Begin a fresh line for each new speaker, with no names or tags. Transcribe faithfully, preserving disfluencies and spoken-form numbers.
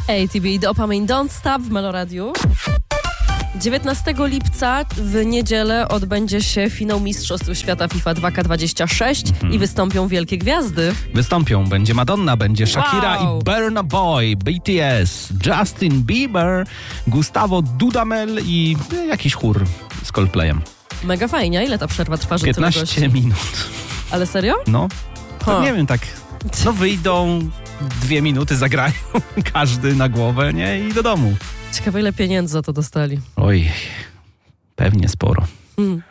A T B, Dopamine Don't Stop w Meloradiu. dziewiętnastego lipca w niedzielę odbędzie się finał Mistrzostw Świata FIFA dwa K dwadzieścia sześć mhm. i wystąpią wielkie gwiazdy.
Wystąpią. Będzie Madonna, będzie Shakira
wow.
i Burna Boy, B T S, Justin Bieber, Gustavo Dudamel i jakiś chór z Coldplayem.
Mega fajnie. Ile ta przerwa trwa? Że
piętnaście minut.
Ale serio?
No.
Huh.
Nie wiem, tak. No wyjdą, dwie minuty zagrają, każdy na głowę, nie? I do domu.
Ciekawe, ile pieniędzy za to dostali.
Oj, pewnie sporo. Mm.